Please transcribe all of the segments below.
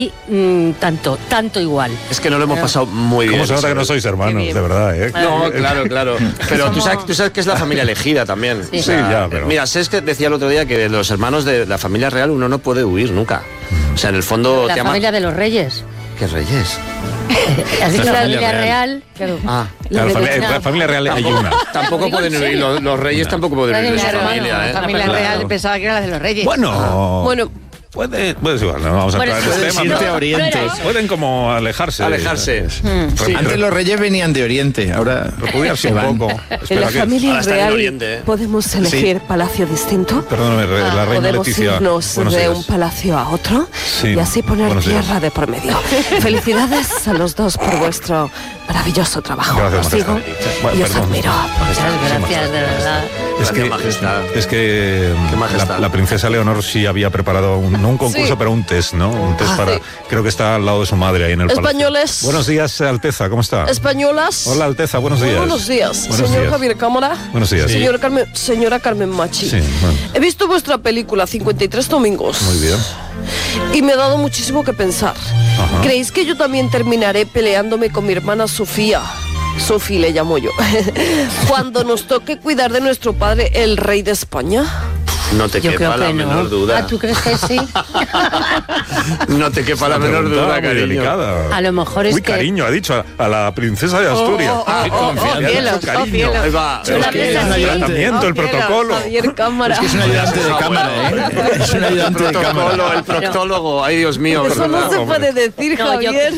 tanto igual. Es que no lo hemos pasado muy bien. ¿Cómo se nota que no sois hermanos, de verdad, eh? No, claro. Pero tú sabes que es la familia elegida también. Sí, o sea, ya, pero... Mira, sé que decía el otro día que de los hermanos de la familia real uno no puede huir nunca. O sea, en el fondo... La familia de los reyes. ¿Qué reyes? Has dicho la familia real. Claro. La familia real hay una. Tampoco pueden huir, los reyes tampoco pueden huir de su familia, ¿eh? La familia real pensaba que era la de los reyes. Bueno... Puede igual, no vamos a entrar en el tema. De Oriente. Pueden como alejarse. Sí. Antes los reyes venían de Oriente, ahora repudiarse un poco. En la familia real Oriente, podemos elegir palacio distinto. Perdóname, la reina podemos Leticia. Irnos de un palacio a otro y así poner tierra de por medio. Felicidades a los dos por vuestro maravilloso trabajo. Gracias, os digo y os admiro. Muchas gracias, de verdad. Es que la princesa Leonor sí había preparado no un concurso, pero un test, ¿no? Un test para... Creo que está al lado de su madre ahí en el Españoles. palacio. Buenos días, Alteza, ¿cómo está? Españolas. Hola, Alteza, buenos días. Buenos días. Buenos Señor días. Javier Cámara. Buenos días. Sí. Señora Carmen Machi. Sí, bueno. He visto vuestra película 53 domingos. Muy bien. Y me ha dado muchísimo que pensar. Ajá. ¿Creéis que yo también terminaré peleándome con mi hermana Sofía? Sofi le llamo yo. Cuando nos toque cuidar de nuestro padre, el rey de España. No te quepa la menor duda. ¿Tú crees que sí? No te quepa la menor duda, cariño. Delicada. A lo mejor es Uy, que... cariño, ha dicho a la princesa de Asturias. Cielos. Ahí va. Es que es un El tratamiento, el protocolo. Javier Cámara. Es que es un ayudante de cámara, ¿eh? Es un ayudante de cámara. El proctólogo. Ay, Dios mío. Eso no se puede decir, Javier.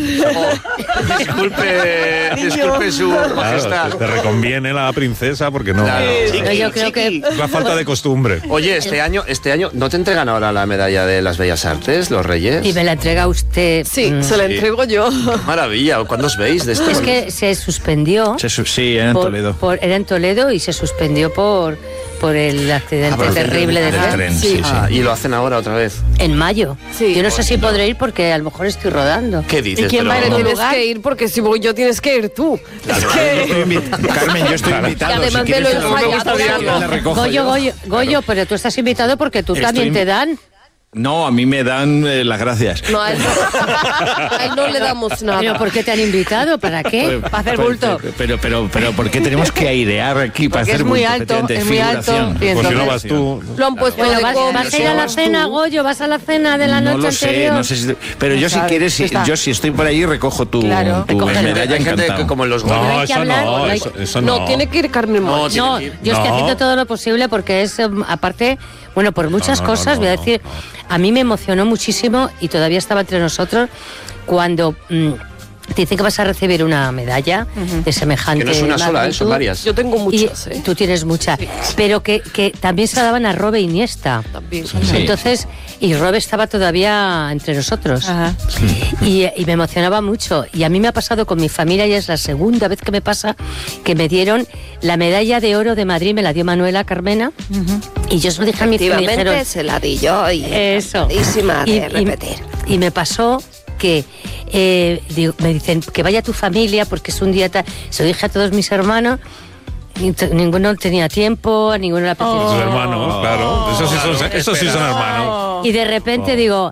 Disculpe su majestad. Claro, te reconviene la princesa porque no... Claro. Yo creo que... Es la falta de costumbre. Oye, este año, ¿no te entregan ahora la medalla de las Bellas Artes, los Reyes? Y me la entrega usted. Sí, se la entrego yo. Qué maravilla. ¿Cuándo os veis de esto? Es que se suspendió. Sí, era en Toledo. Era en Toledo y se suspendió por el accidente terrible del tren. Sí. Y lo hacen ahora otra vez. En mayo. Sí. Yo no sé si podré ir porque a lo mejor estoy rodando. ¿Qué dices? ¿Y quién va a ir? Pero- Tienes que ir porque si voy yo tienes que ir tú. Es que... Carmen, yo estoy invitado. además Si me lo quieres, ensayas. la recojo yo. Goyo, pero tú estás invitado porque tú también te dan. No, a mí me dan las gracias. No, a él no le damos nada. ¿Pero por qué te han invitado? ¿Para qué? Para hacer bulto. Pero ¿por qué tenemos que airear aquí para Porque hacer es muy bulto? alto, Efectivamente, es muy alto. figuración. Y Pues si no entonces- vas tú... Lo han puesto Bueno, de vas a ir a la cena, Goyo, vas a la cena de la No noche lo sé, anterior. no sé si... Pero yo si sabes, quieres, está. yo si estoy por ahí recojo tu Claro, medalla Hay gente que encantado. como en los No, goles. hay que eso hablar, no, no hay- eso no. No, tiene que ir Carmen No, Machi. No, tiene que ir. yo estoy No. haciendo todo lo posible porque es, aparte, bueno, por muchas no, cosas, no, voy a no, decir, a mí me emocionó muchísimo y todavía estaba entre nosotros cuando te dicen que vas a recibir una medalla de semejante Que no es una sola, magnitud. son varias. Yo tengo muchas, Y tú tienes muchas, pero que también se la daban a Robe Iniesta. También. Entonces, y Robe estaba todavía entre nosotros. Ajá. Y me emocionaba mucho. Y a mí me ha pasado con mi familia y es la segunda vez que me pasa que me dieron la medalla de oro de Madrid, me la dio Manuela Carmena. Y yo se lo dije a mi familia. Me Efectivamente, dijeron, se la di yo y eso. encantadísima de repetir. Y me pasó que me dicen que vaya tu familia porque es un día tal. Se lo dije a todos mis hermanos. Ninguno tenía tiempo, a ninguno le apetecía. Sus hermanos, claro. Esos sí son hermanos. Y de repente digo,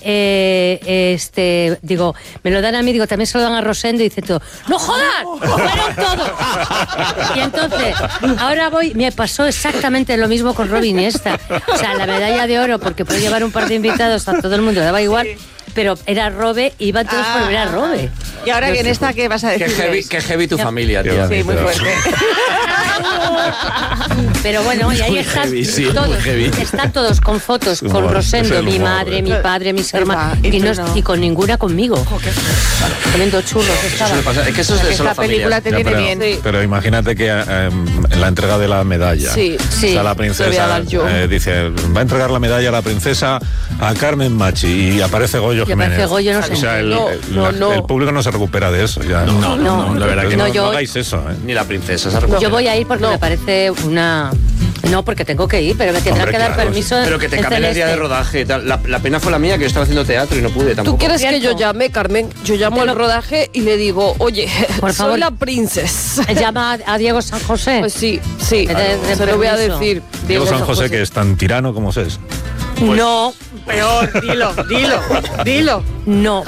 me lo dan a mí, digo, también se lo dan a Rosendo y dice todo, ¡no jodas! ¡Fueron todos! Y entonces, ahora me pasó exactamente lo mismo con Robe Iniesta. O sea, la medalla de oro, porque puede llevar un par de invitados a todo el mundo, daba igual, pero era Robe, iban todos por ver a Robe. Y ahora que en esta, ¿qué vas a decir? Qué heavy tu familia, tía. Sí, muy fuerte. Pero bueno, y ahí están heavy, sí, todos, muy heavy. están todos con fotos, con Humor, Rosendo, es el mi humor, madre, mi padre, mis hermanos, y y, tú no- no. y con ninguna conmigo. Comiendo churros Eso estaban. suele pasar. Es que eso es de Esta solo película familia. te viene bien. Pero imagínate que en la entrega de la medalla, Sí, sí. está la Te voy a princesa, dar yo. dice, va a entregar la medalla a la princesa a Carmen Machi y aparece Goyo Y aparece Jiménez. Goyo, no sé. O sea, No. el público no se recupera de eso ya. No, la verdad que no, no yo- hagáis eso, ¿eh? Ni la princesa se recupera. Yo voy a ir porque me parece una... No, porque tengo que ir, pero me tendrán Hombre, que dar claro, permiso. Pero que te en cambien el día de Celeste. rodaje y tal. La pena fue la mía, que yo estaba haciendo teatro y no pude tampoco. ¿Tú quieres que yo Cierto. llame, Carmen? Yo llamo al rodaje y le digo, oye, Por favor. soy la princesa. Llama a Diego San José. Pues sí, De se lo voy a permiso. decir. Diego San José, que es tan tirano como es. No, Peor, dilo. no.